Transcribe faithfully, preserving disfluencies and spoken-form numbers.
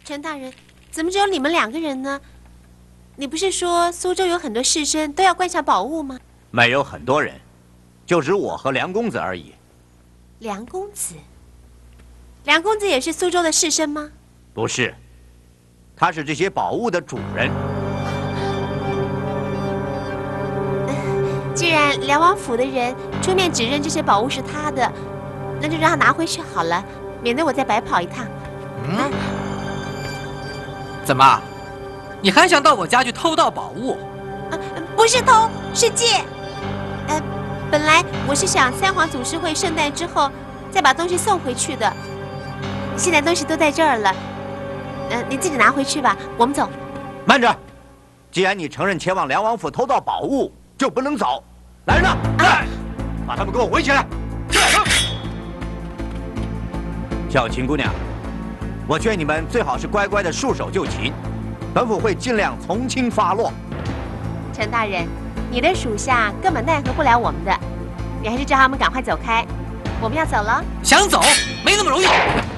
陈大人，怎么只有你们两个人呢？你不是说苏州有很多士绅都要灌下宝物吗？ 没有很多人，就只我和梁公子而已。 梁公子，梁公子也是苏州的士绅吗？ 不是，他是这些宝物的主人。 既然梁王府的人出面指认这些宝物是他的，那就让他拿回去好了，免得我再白跑一趟。 嗯？啊、怎么，你还想到我家去偷盗宝物？ 啊，不是偷，是借。呃，本来我是想三皇祖师会圣诞之后再把东西送回去的，现在东西都在这儿了。呃，你自己拿回去吧，我们走。 慢着，既然你承认前往梁王府偷盗宝物，就不能走。来人呐，来，把他们给我围起来！小秦姑娘，我劝你们最好是乖乖的束手就擒，本府会尽量从轻发落。 陈大人，你的属下根本奈何不了我们的，你还是叫他们赶快走开。我们要走了。 想走，没那么容易。